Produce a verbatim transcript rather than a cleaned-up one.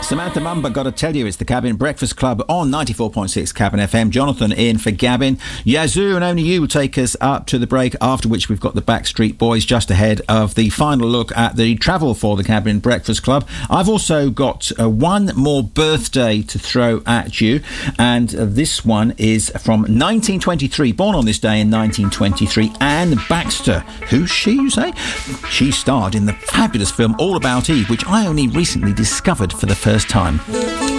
Samantha Mumba, got to tell you, it's the Cabin Breakfast Club on ninety-four point six Cabin F M. Jonathan in for Gavin. Yazoo and Only You will take us up to the break, after which we've got the Backstreet Boys just ahead of the final look at the travel for the Cabin Breakfast Club. I've also got uh, one more birthday to throw at you, and uh, this one is from nineteen twenty-three. Born on this day in nineteen twenty-three, Anne Baxter. Who's she, you say? She starred in the fabulous film All About Eve, which I only recently discovered for the first time.